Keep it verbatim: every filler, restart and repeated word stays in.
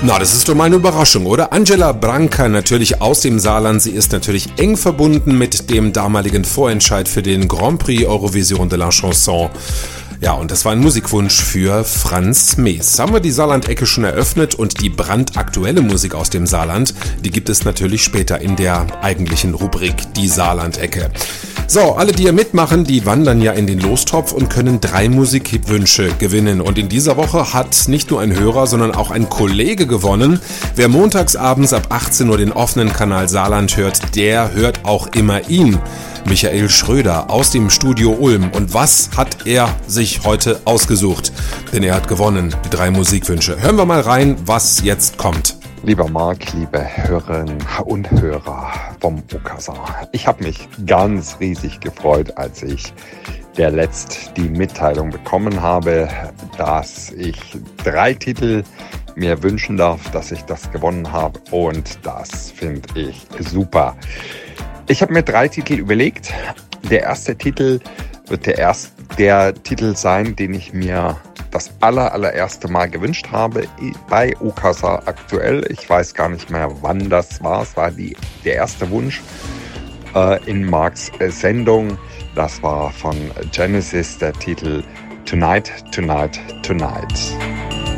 Na, das ist doch mal eine Überraschung, oder? Angela Branca, natürlich aus dem Saarland. Sie ist natürlich eng verbunden mit dem damaligen Vorentscheid für den Grand Prix Eurovision de la Chanson. Ja, und das war ein Musikwunsch für Franz Mees. Haben wir die Saarland-Ecke schon eröffnet und die brandaktuelle Musik aus dem Saarland, die gibt es natürlich später in der eigentlichen Rubrik Die Saarland-Ecke. So, alle, die hier mitmachen, die wandern ja in den Lostopf und können drei Musikwünsche gewinnen. Und in dieser Woche hat nicht nur ein Hörer, sondern auch ein Kollege gewonnen. Wer montagsabends ab achtzehn Uhr den offenen Kanal Saarland hört, der hört auch immer ihn. Michael Schröder aus dem Studio Ulm. Und was hat er sich heute ausgesucht? Denn er hat gewonnen, die drei Musikwünsche. Hören wir mal rein, was jetzt kommt. Lieber Marc, liebe Hörerinnen und Hörer vom Okazar. Ich habe mich ganz riesig gefreut, als ich der letzt die Mitteilung bekommen habe, dass ich drei Titel mir wünschen darf, dass ich das gewonnen habe. Und das finde ich super. Ich habe mir drei Titel überlegt. Der erste Titel wird der, erste, der Titel sein, den ich mir das aller, allererste Mal gewünscht habe bei Okazar aktuell. Ich weiß gar nicht mehr, wann das war. Es war die, der erste Wunsch äh, in Marks äh, Sendung. Das war von Genesis der Titel Tonight, Tonight, Tonight.